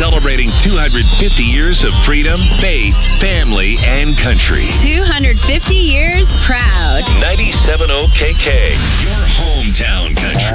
Celebrating 250 years of freedom, faith, family, and country. 250 years proud. 97.0 KK, your hometown